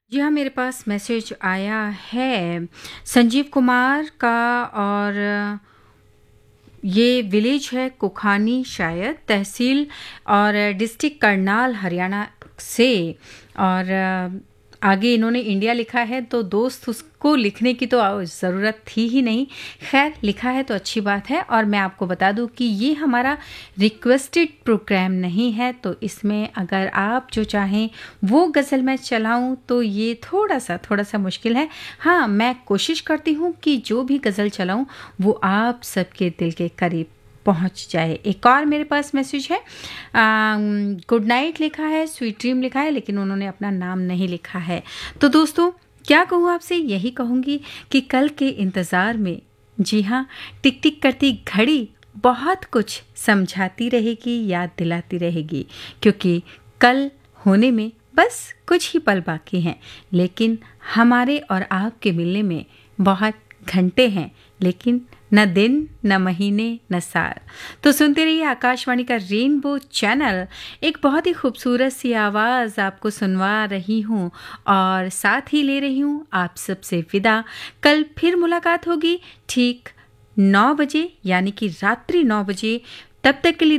जी हाँ, मेरे पास मैसेज आया है संजीव कुमार का। और ये विलेज है कुखानी, शायद तहसील और डिस्ट्रिक्ट करनाल, हरियाणा से। और आगे इन्होंने इंडिया लिखा है, तो दोस्त उसको लिखने की तो ज़रूरत थी ही नहीं। खैर, लिखा है तो अच्छी बात है। और मैं आपको बता दूं कि ये हमारा रिक्वेस्टेड प्रोग्राम नहीं है, तो इसमें अगर आप जो चाहें वो गज़ल मैं चलाऊं तो ये थोड़ा सा मुश्किल है। हाँ, मैं कोशिश करती हूँ कि जो भी गज़ल चलाऊं वो आप सबके दिल के करीब पहुंच जाए। एक और मेरे पास मैसेज है, गुड नाइट लिखा है, स्वीट ड्रीम लिखा है, लेकिन उन्होंने अपना नाम नहीं लिखा है। तो दोस्तों, क्या कहूँ आपसे, यही कहूँगी कि कल के इंतज़ार में, जी हाँ, टिक टिक करती घड़ी बहुत कुछ समझाती रहेगी, याद दिलाती रहेगी, क्योंकि कल होने में बस कुछ ही पल बाकी हैं। लेकिन हमारे और आपके मिलने में बहुत घंटे हैं, लेकिन न दिन, न महीने, न साल। तो सुनते रहिए आकाशवाणी का रेनबो चैनल। एक बहुत ही खूबसूरत सी आवाज़ आपको सुनवा रही हूँ और साथ ही ले रही हूँ आप सबसे विदा। कल फिर मुलाकात होगी ठीक 9 बजे, यानी कि रात्रि 9 बजे। तब तक के लिए